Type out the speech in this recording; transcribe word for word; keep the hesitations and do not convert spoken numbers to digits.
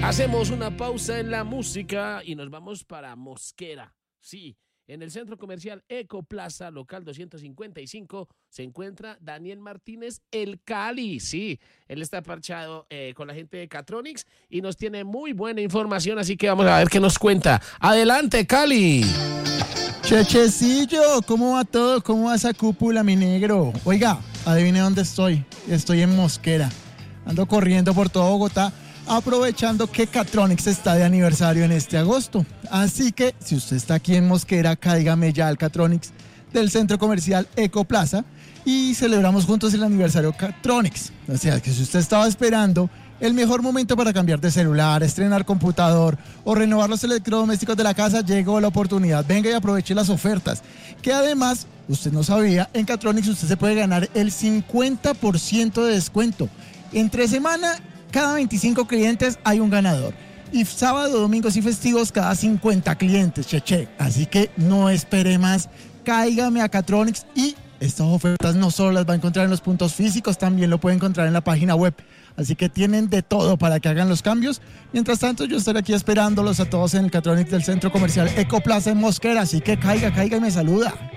Hacemos una pausa en la música y nos vamos para Mosquera. Sí, en el centro comercial Ecoplaza, local doscientos cincuenta y cinco, se encuentra Daniel Martínez, el Cali. Sí, él está parchado eh, con la gente de Catronics y nos tiene muy buena información, así que vamos a ver qué nos cuenta. Adelante, Cali. Chechecillo, ¿cómo va todo? ¿Cómo va esa cúpula, mi negro? Oiga, adivine dónde estoy. Estoy en Mosquera. Ando corriendo por todo Bogotá, aprovechando que Catronics está de aniversario en este agosto. Así que, si usted está aquí en Mosquera, cáigame ya al Catronics del centro comercial Ecoplaza y celebramos juntos el aniversario Catronics. O sea, que si usted estaba esperando el mejor momento para cambiar de celular, estrenar computador o renovar los electrodomésticos de la casa, llegó la oportunidad. Venga y aproveche las ofertas, que además, usted no sabía, en Catronics usted se puede ganar el cincuenta por ciento de descuento. Entre semana, cada veinticinco clientes hay un ganador. Y sábado, domingos y festivos, cada cincuenta clientes, cheche. Así que no espere más, cáigame a Catronics y estas ofertas no solo las va a encontrar en los puntos físicos, también lo puede encontrar en la página web. Así que tienen de todo para que hagan los cambios. Mientras tanto, yo estaré aquí esperándolos a todos en el Catronics del Centro Comercial Ecoplaza en Mosquera. Así que caiga, caiga y me saluda.